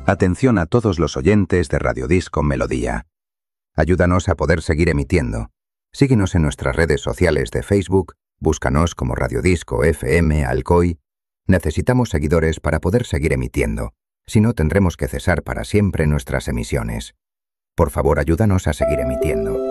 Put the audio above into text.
Atención a todos los oyentes de Radio Disco Melodía. Ayúdanos a poder seguir emitiendo. Síguenos en nuestras redes sociales de Facebook, búscanos como Radio Disco FM Alcoy. Necesitamos seguidores para poder seguir emitiendo. Si no, tendremos que cesar para siempre nuestras emisiones. Por favor, ayúdanos a seguir emitiendo.